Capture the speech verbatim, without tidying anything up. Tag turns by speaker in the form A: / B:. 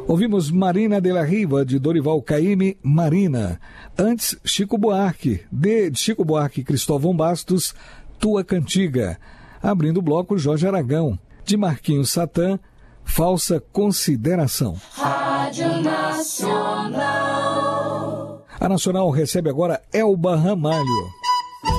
A: Ouvimos Marina de la Riva, de Dorival Caymmi, Marina. Antes, Chico Buarque, de Chico Buarque e Cristóvão Bastos, Tua Cantiga. Abrindo o bloco, Jorge Aragão, de Marquinhos Satã, Falsa Consideração.
B: Rádio Nacional.
A: A Nacional recebe agora Elba Ramalho.